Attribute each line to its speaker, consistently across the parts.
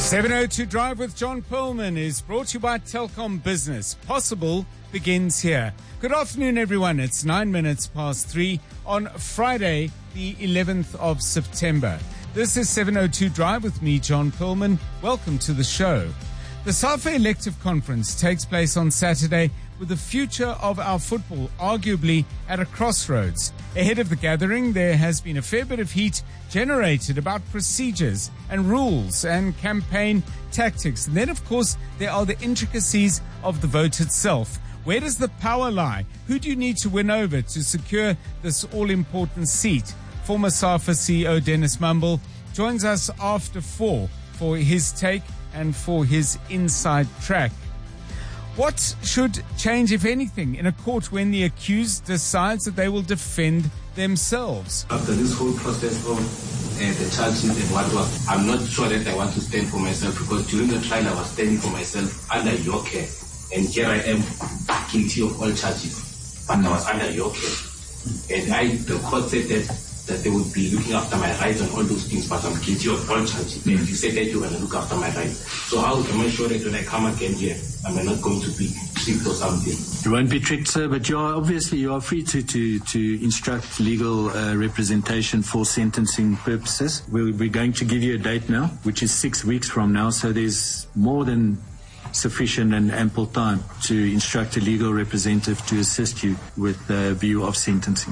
Speaker 1: 702 Drive with John Perlman is brought to you by Telkom Business. Possible begins here. Good afternoon, everyone. It's 9 minutes past 3 on Friday, the 11th of September. This is 702 Drive with me, John Perlman. Welcome to the show. The SAFA Elective Conference takes place on Saturday with the future of our football arguably at a crossroads. Ahead of the gathering, there has been a fair bit of heat generated about procedures and rules and campaign tactics. And then, of course, there are the intricacies of the vote itself. Where does the power lie? Who do you need to win over to secure this all-important seat? Former SAFA CEO Dennis Mumble joins us after 4 for his take and for his inside track. What should change, if anything, in a court when the accused decides that they will defend themselves?
Speaker 2: After this whole process of the charges and whatnot, I'm not sure that I want to stand for myself, because during the trial I was standing for myself under your care. And here I am, guilty of all charges, but I was under your care. And the court said that they would be looking after my rights and all those things, but I'm guilty of all charges. And you said that you're going to look after my rights. So how am I sure that when I come again here, I'm not going to be tricked or something?
Speaker 3: You won't be tricked, sir, but you are free to instruct legal representation for sentencing purposes. We're going to give you a date now, which is 6 weeks from now, so there's more than sufficient and ample time to instruct a legal representative to assist you with the view of sentencing.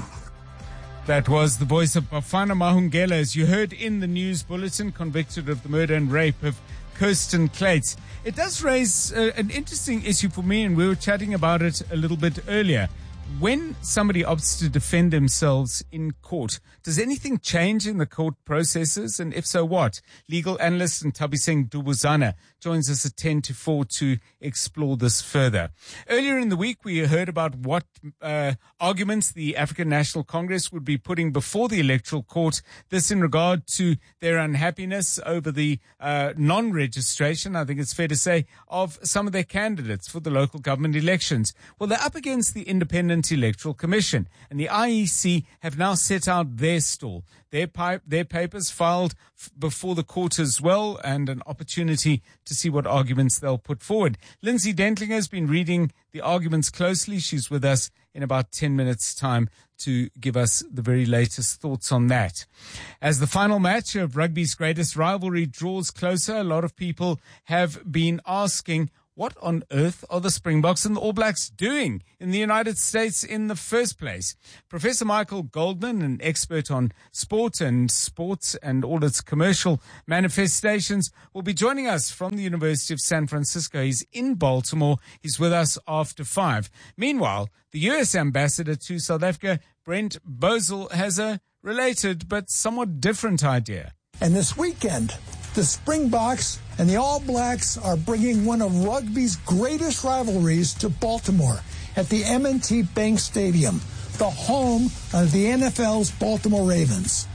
Speaker 1: That was the voice of Bafana Mahungela, as you heard in the news bulletin, convicted of the murder and rape of Kirsten Clates. It does raise an interesting issue for me, and we were chatting about it a little bit earlier. When somebody opts to defend themselves in court, does anything change in the court processes? And if so, what? Legal analyst Nthabiseng Dubuzana joins us at 10 to 4 to explore this further. Earlier in the week, we heard about what arguments the African National Congress would be putting before the Electoral Court. This in regard to their unhappiness over the non-registration, I think it's fair to say, of some of their candidates for the local government elections. Well, they're up against the Independent Electoral Commission, and the IEC have now set out their stall. Their papers filed before the court as well, and an opportunity to see what arguments they'll put forward. Lindsay Dentlinger has been reading the arguments closely. She's with us in about 10 minutes' time to give us the very latest thoughts on that. As the final match of rugby's greatest rivalry draws closer, a lot of people have been asking, what on earth are the Springboks and the All Blacks doing in the United States in the first place? Professor Michael Goldman, an expert on sport and sports and all its commercial manifestations, will be joining us from the University of San Francisco. He's in Baltimore. He's with us after 5. Meanwhile, the U.S. ambassador to South Africa, Brent Bozell, has a related but somewhat different idea.
Speaker 4: And this weekend, the Springboks and the All Blacks are bringing one of rugby's greatest rivalries to Baltimore at the M&T Bank Stadium, the home of the NFL's Baltimore Ravens.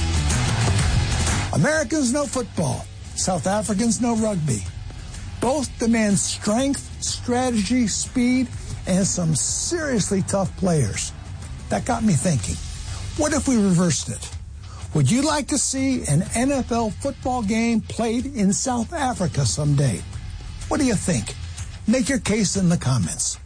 Speaker 4: Americans know football. South Africans know rugby. Both demand strength, strategy, speed, and some seriously tough players. That got me thinking, what if we reversed it? Would you like to see an NFL football game played in South Africa someday? What do you think? Make your case in the comments.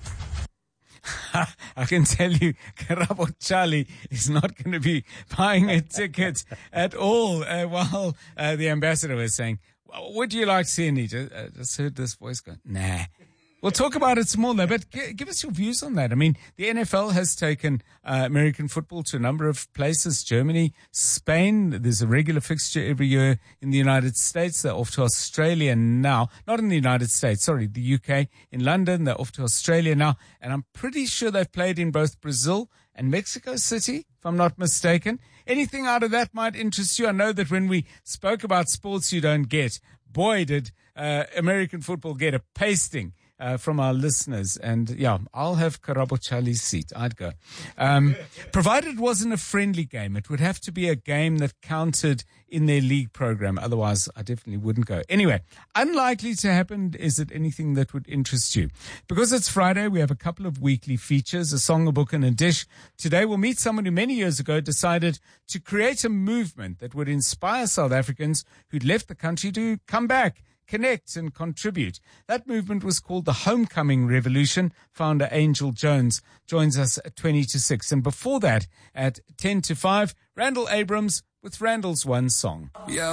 Speaker 1: I can tell you, Karabo Charlie is not going to be buying a ticket at all while the ambassador was saying, would you like to see any? Just heard this voice go, nah. We'll talk about it some more, though, but give us your views on that. I mean, the NFL has taken American football to a number of places, Germany, Spain. There's a regular fixture every year in the United States. They're off to Australia now. Not in the United States, sorry, the UK. In London, they're off to Australia now. And I'm pretty sure they've played in both Brazil and Mexico City, if I'm not mistaken. Anything out of that might interest you. I know that when we spoke about sports you don't get, boy, did American football get a pasting from our listeners. And yeah, I'll have Karabo Charlie's seat. I'd go. Provided it wasn't a friendly game, it would have to be a game that counted in their league program. Otherwise, I definitely wouldn't go. Anyway, unlikely to happen. Is it anything that would interest you? Because it's Friday, we have a couple of weekly features, a song, a book, and a dish. Today, we'll meet someone who many years ago decided to create a movement that would inspire South Africans who'd left the country to come back connect and contribute. That movement was called the Homecoming Revolution. Founder Angel Jones joins us at 20 to 6. And before that, at 10 to 5, Randall Abrams with Randall's One Song.